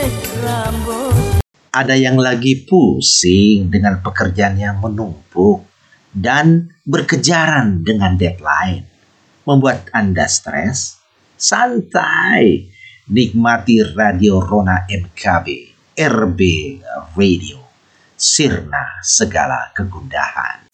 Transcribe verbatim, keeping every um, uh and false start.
Ada yang lagi pusing dengan pekerjaan yang menumpuk dan berkejaran dengan deadline, membuat Anda stres? Santai, nikmati Radio Rona M K B, R B Radio, sirna segala kegundahan.